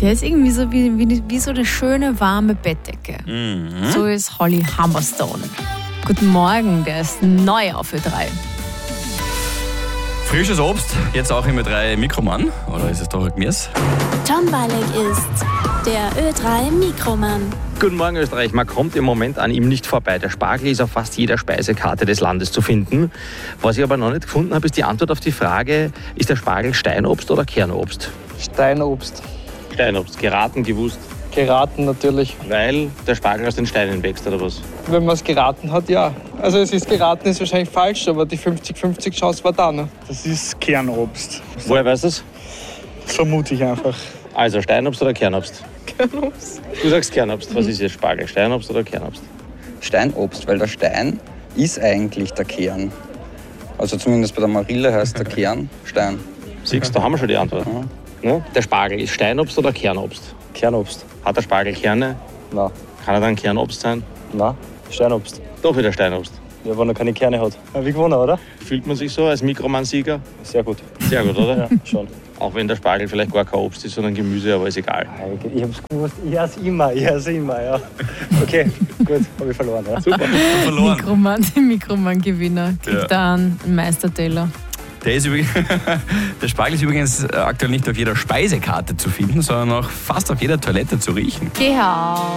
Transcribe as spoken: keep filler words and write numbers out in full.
Der ist irgendwie so wie, wie, wie so eine schöne, warme Bettdecke. Mhm. So ist Holly Humberstone. Guten Morgen, der ist neu auf Ö drei. Frisches Obst, jetzt auch im Ö drei Mikroman. Oder ist es doch ein Gemüse? Tom Balek ist der Ö drei Mikroman. Guten Morgen Österreich, man kommt im Moment an ihm nicht vorbei. Der Spargel ist auf fast jeder Speisekarte des Landes zu finden. Was ich aber noch nicht gefunden habe, ist die Antwort auf die Frage, ist der Spargel Steinobst oder Kernobst? Steinobst. Steinobst, geraten, gewusst. Geraten natürlich. Weil der Spargel aus den Steinen wächst, oder was? Wenn man es geraten hat, ja. Also es ist geraten, ist wahrscheinlich falsch, aber die fünfzig fünfzig Chance war da. Ne? Das ist Kernobst. Woher weißt du das? Vermute ich einfach. Also Steinobst oder Kernobst? Kernobst. Du sagst Kernobst. Was ist jetzt Spargel? Steinobst oder Kernobst? Steinobst, weil der Stein ist eigentlich der Kern. Also zumindest bei der Marille heißt der Kern Stein. Siehst du, da haben wir schon die Antwort. Ja. Ne? Der Spargel ist Steinobst oder Kernobst? Kernobst. Hat der Spargel Kerne? Na, Kann er dann Kernobst sein? na, Steinobst. Doch wieder Steinobst. Ja, wenn er keine Kerne hat. Hab ich gewonnen, oder? Fühlt man sich so als Mikroman-Sieger? Sehr gut. Sehr gut, oder? Ja, schon. Auch wenn der Spargel vielleicht gar kein Obst ist, sondern Gemüse, aber ist egal. Ich hab's gewusst. Ich hab's immer, ich hab's immer, ja. Okay, gut, hab ich verloren. Ja. Super. Verloren. Mikroman, der Mikroman-Gewinner kriegt Ja. da einen Meisterteller. Der, ist übrigens, der Spargel ist übrigens aktuell nicht auf jeder Speisekarte zu finden, sondern auch fast auf jeder Toilette zu riechen. Geh her.